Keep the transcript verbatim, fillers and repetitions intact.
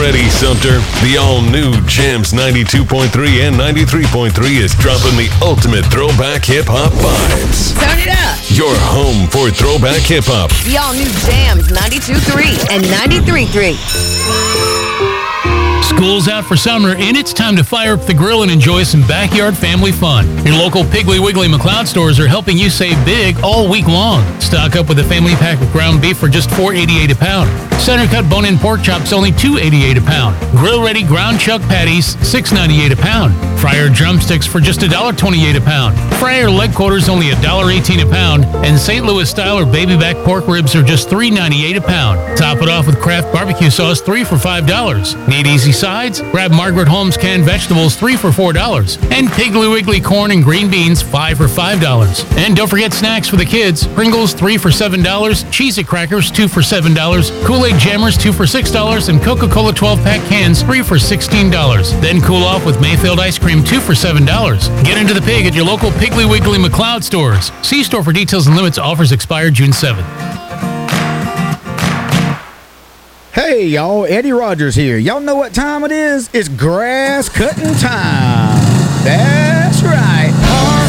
ready, Sumter. The all-new Jams ninety-two point three and ninety-three point three is dropping the ultimate throwback hip-hop vibes. Turn it up. Your home for throwback hip-hop. The all-new Jams ninety-two point three and ninety-three point three. School's out for summer, and it's time to fire up the grill and enjoy some backyard family fun. Your local Piggly Wiggly McLeod stores are helping you save big all week long. Stock up with a family pack of ground beef for just four dollars and eighty-eight cents a pound. Center cut bone-in pork chops only two dollars and eighty-eight cents a pound. Grill-ready ground chuck patties six dollars and ninety-eight cents a pound. Fryer drumsticks for just one dollar and twenty-eight cents a pound. Fryer leg quarters only one dollar and eighteen cents a pound. And Saint Louis style or baby back pork ribs are just three dollars and ninety-eight cents a pound. Top it off with Kraft barbecue sauce, three for five dollars. Need easy sides? Grab Margaret Holmes canned vegetables, three for four dollars. And Piggly Wiggly corn and green beans, five for five dollars. And don't forget snacks for the kids. Pringles, three for seven dollars. Cheez-It crackers, two for seven dollars. Kool-Aid Jammers, two for six dollars. And Coca-Cola twelve-pack cans, three for sixteen dollars. Then cool off with Mayfield ice cream, two for seven dollars. Get into the pig at your local Piggly Wiggly McLeod stores. See store for details and limits. Offers expire June seventh. Hey, y'all, Eddie Rogers here. Y'all know what time it is? It's grass cutting time. That's right.